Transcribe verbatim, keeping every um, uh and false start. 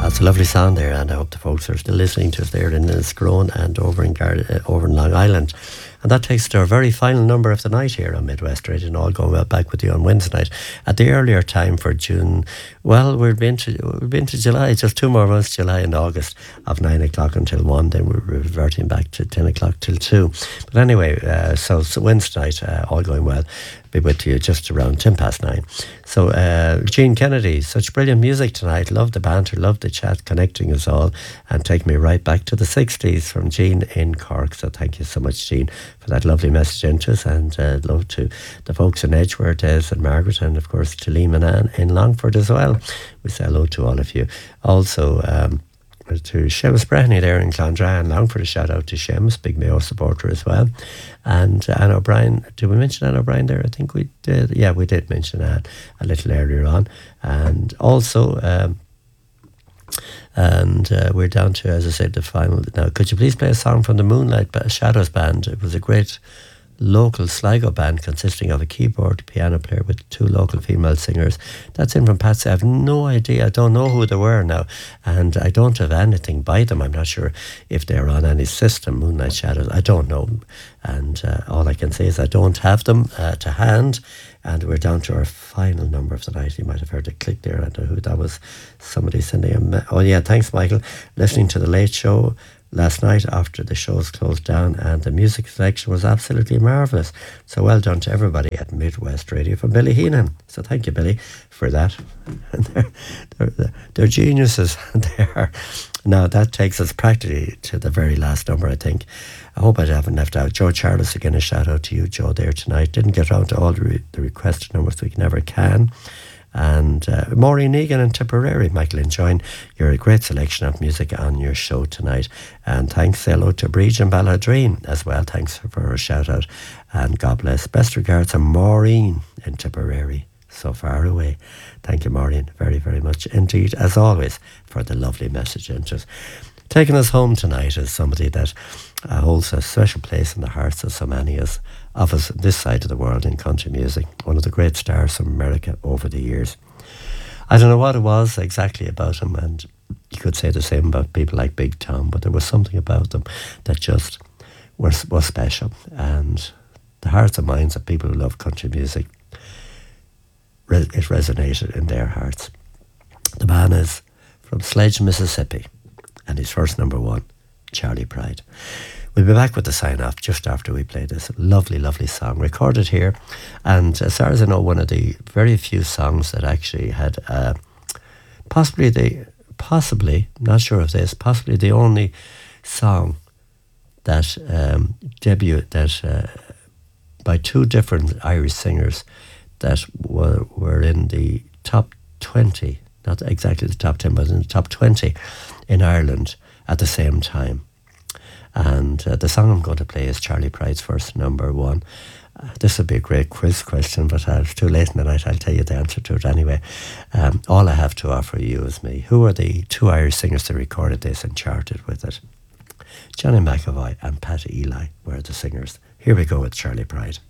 That's a lovely sound there, and I hope the folks are still listening to us there in Liscrone and over in Gar- uh, over in Long Island. And that takes to our very final number of the night here on Midwest Radio, and all going well back with you on Wednesday night. At the earlier time for June, well, we've been to we've been to July, just two more months, July and August, of nine o'clock until one. Then we're reverting back to ten o'clock till two. But anyway, uh, so, so Wednesday night, uh, all going well, be with you just around ten past nine. So uh, Gene Kennedy, such brilliant music tonight. Love the banter, love the chat, connecting us all, and take me right back to the sixties from Gene in Cork. So thank you so much, Gene, for that lovely message into us, and uh, love to the folks in Edgeworth, Des and Margaret, and of course to Liam and Anne in Longford as well. We say hello to all of you. Also um, to Seamus Breheny there in Clondra and Longford, a shout out to Seamus, big Mayo supporter as well. And uh, Anne O'Brien, did we mention Anne O'Brien there? I think we did. Yeah, we did mention Anne a little earlier on. And also um, And uh, we're down to, as I said, the final. Now, could you please play a song from the Moonlight Shadows Band? It was a great local Sligo band consisting of a keyboard, piano player with two local female singers. That's in from Patsy. I have no idea. I don't know who they were now, and I don't have anything by them. I'm not sure if they're on any system, Moonlight Shadows. I don't know. And uh, all I can say is I don't have them uh, to hand. And we're down to our final number of the night. You might have heard a click there. I don't know who that was. Somebody sending a... Me- oh, yeah, thanks, Michael. Listening to The Late Show last night after the shows closed down, and the music selection was absolutely marvellous. So well done to everybody at Midwest Radio from Billy Heenan. So thank you, Billy, for that. And they're, they're, they're geniuses. They are. Now, that takes us practically to the very last number, I think. I hope I haven't left out. Joe Charles, again, a shout out to you, Joe, there tonight. Didn't get around to all the, re- the requested numbers, we never can. And uh, Maureen Egan and Tipperary, Michael, enjoying your great selection of music on your show tonight. And thanks, hello to Breach and Balladreen as well. Thanks for a shout out. And God bless. Best regards to Maureen in Tipperary, so far away. Thank you, Maureen, very, very much indeed, as always, for the lovely message. And just taking us home tonight is somebody that uh, holds a special place in the hearts of so many as of us this side of the world in country music. One of the great stars from America over the years. I don't know what it was exactly about him, and you could say the same about people like Big Tom, but there was something about them that just was, was special. And the hearts and minds of people who love country music, it resonated in their hearts. The man is from Sledge, Mississippi, and his first number one, Charlie Pride. We'll be back with the sign-off just after we play this lovely, lovely song, recorded here. And as far as I know, one of the very few songs that actually had uh, possibly the, possibly, not sure of this, possibly the only song that um, debuted, that uh, by two different Irish singers that were, were in the top twenty, not exactly the top ten, but in the top twenty in Ireland at the same time. And uh, the song I'm going to play is Charlie Pride's first number one. Uh, this would be a great quiz question, but uh, it's too late in the night. I'll tell you the answer to it anyway. Um, all I have to offer you is me. Who are the two Irish singers that recorded this and charted with it? Johnny McAvoy and Pat Ely were the singers. Here we go with Charlie Pride.